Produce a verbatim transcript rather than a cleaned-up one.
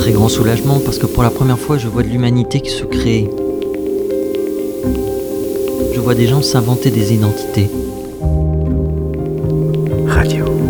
très grand soulagement parce que pour la première fois, je vois de l'humanité qui se crée. Je vois des gens s'inventer des identités. Radio.